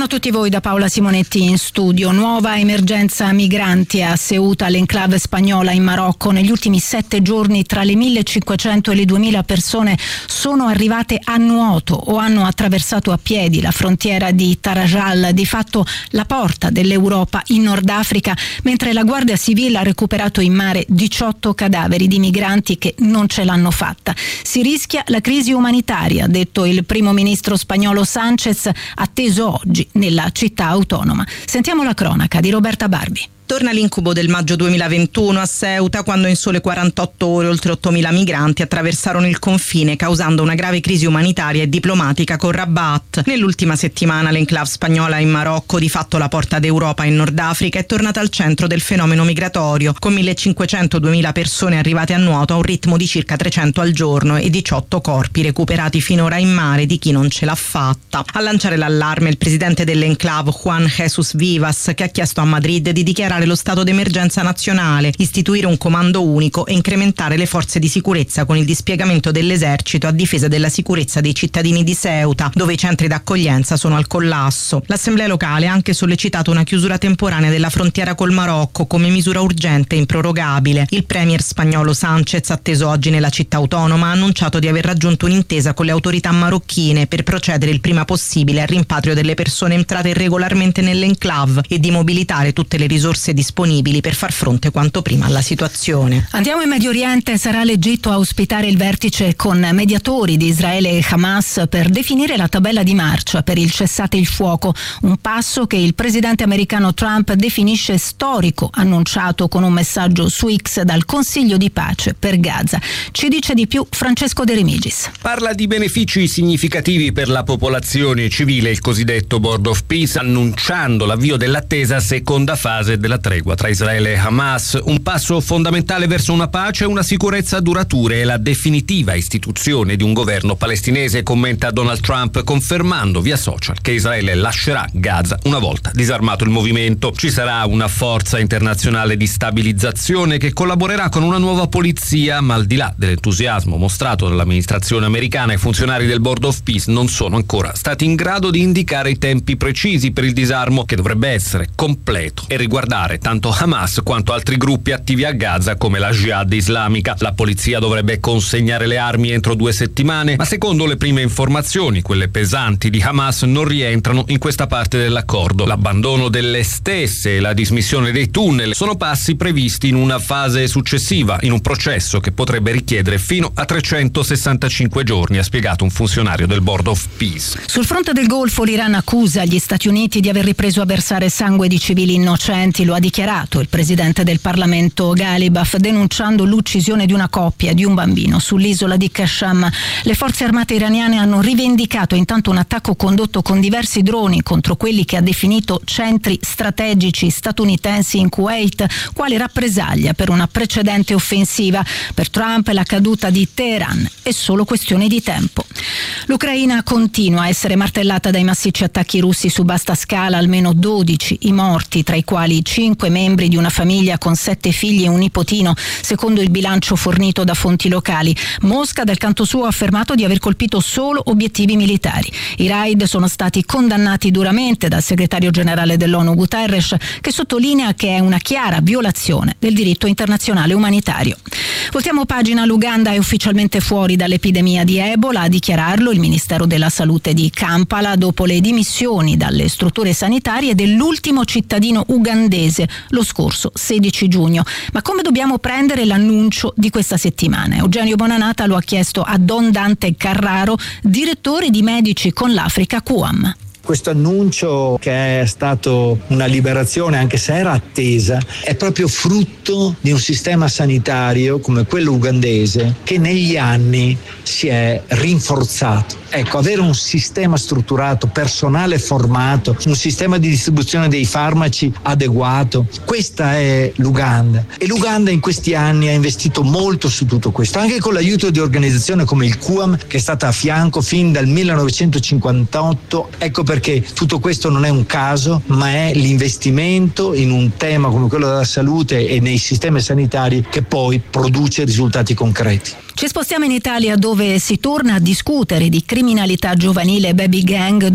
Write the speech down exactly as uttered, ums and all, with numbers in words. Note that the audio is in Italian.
Buongiorno a tutti voi da Paola Simonetti in studio. Nuova emergenza migranti a Ceuta, l'enclave spagnola in Marocco. Negli ultimi sette giorni tra le millecinquecento e le duemila persone sono arrivate a nuoto o hanno attraversato a piedi la frontiera di Tarajal, di fatto la porta dell'Europa in Nord Africa, mentre la Guardia Civile ha recuperato in mare diciotto cadaveri di migranti che non ce l'hanno fatta. Si rischia la crisi umanitaria, ha detto il primo ministro spagnolo Sánchez, atteso oggi nella città autonoma. Sentiamo la cronaca di Roberta Barbi. Torna l'incubo del maggio duemilaventuno a Ceuta, quando in sole quarantotto ore oltre ottomila migranti attraversarono il confine, causando una grave crisi umanitaria e diplomatica con Rabat. Nell'ultima settimana l'enclave spagnola in Marocco, di fatto la porta d'Europa in Nord Africa, è tornata al centro del fenomeno migratorio, con millecinquecento duemila persone arrivate a nuoto a un ritmo di circa trecento al giorno e diciotto corpi recuperati finora in mare di chi non ce l'ha fatta. A lanciare l'allarme il presidente dell'enclave, Juan Jesús Vivas, che ha chiesto a Madrid di dichiarare lo stato d'emergenza nazionale, istituire un comando unico e incrementare le forze di sicurezza con il dispiegamento dell'esercito a difesa della sicurezza dei cittadini di Ceuta, dove i centri d'accoglienza sono al collasso. L'assemblea locale ha anche sollecitato una chiusura temporanea della frontiera col Marocco come misura urgente e improrogabile. Il premier spagnolo Sánchez, atteso oggi nella città autonoma, ha annunciato di aver raggiunto un'intesa con le autorità marocchine per procedere il prima possibile al rimpatrio delle persone entrate irregolarmente nell'enclave e di mobilitare tutte le risorse disponibili per far fronte quanto prima alla situazione. Andiamo in Medio Oriente. Sarà l'Egitto a ospitare il vertice con mediatori di Israele e Hamas per definire la tabella di marcia per il cessate il fuoco, un passo che il presidente americano Trump definisce storico, annunciato con un messaggio su X dal Consiglio di pace per Gaza. Ci dice di più Francesco De Remigis. Parla di benefici significativi per la popolazione civile, il cosiddetto Board of Peace, annunciando l'avvio dell'attesa seconda fase della tregua tra Israele e Hamas, un passo fondamentale verso una pace e una sicurezza durature e la definitiva istituzione di un governo palestinese, commenta Donald Trump, confermando via social che Israele lascerà Gaza una volta disarmato il movimento. Ci sarà una forza internazionale di stabilizzazione che collaborerà con una nuova polizia, ma al di là dell'entusiasmo mostrato dall'amministrazione americana, i funzionari del Board of Peace non sono ancora stati in grado di indicare i tempi precisi per il disarmo, che dovrebbe essere completo e riguardare tanto Hamas quanto altri gruppi attivi a Gaza come la Jihad islamica. La polizia dovrebbe consegnare le armi entro due settimane, ma secondo le prime informazioni, quelle pesanti di Hamas non rientrano in questa parte dell'accordo. L'abbandono delle stesse e la dismissione dei tunnel sono passi previsti in una fase successiva, in un processo che potrebbe richiedere fino a trecentosessantacinque giorni, ha spiegato un funzionario del Board of Peace. Sul fronte del Golfo l'Iran accusa gli Stati Uniti di aver ripreso a versare sangue di civili innocenti. Lo ha dichiarato il presidente del Parlamento Ghalibaf, denunciando l'uccisione di una coppia e di un bambino sull'isola di Qashm. Le forze armate iraniane hanno rivendicato intanto un attacco condotto con diversi droni contro quelli che ha definito centri strategici statunitensi in Kuwait, quale rappresaglia per una precedente offensiva. Per Trump la caduta di Teheran è solo questione di tempo. L'Ucraina continua a essere martellata dai massicci attacchi russi su vasta scala, almeno dodici i morti, tra i quali cinque membri di una famiglia con sette figli e un nipotino, secondo il bilancio fornito da fonti locali. Mosca, dal canto suo, ha affermato di aver colpito solo obiettivi militari. I raid sono stati condannati duramente dal segretario generale dell'ONU Guterres, che sottolinea che è una chiara violazione del diritto internazionale umanitario. Voltiamo pagina. L'Uganda è ufficialmente fuori dall'epidemia di Ebola, a dichiararlo il Ministero della Salute di Kampala, dopo le dimissioni dalle strutture sanitarie dell'ultimo cittadino ugandese lo scorso sedici giugno. Ma come dobbiamo prendere l'annuncio di questa settimana? Eugenio Bonanata lo ha chiesto a Don Dante Carraro, direttore di Medici con l'Africa Q A M. Questo annuncio, che è stato una liberazione anche se era attesa, è proprio frutto di un sistema sanitario come quello ugandese che negli anni si è rinforzato. Ecco, avere un sistema strutturato, personale formato, un sistema di distribuzione dei farmaci adeguato, questa è l'Uganda. E l'Uganda in questi anni ha investito molto su tutto questo, anche con l'aiuto di organizzazioni come il Q A M, che è stata a fianco fin dal millenovecentocinquantotto. Ecco perché tutto questo non è un caso, ma è l'investimento in un tema come quello della salute e nei sistemi sanitari che poi produce risultati concreti. Ci spostiamo in Italia, dove si torna a discutere di criminalità giovanile e baby gang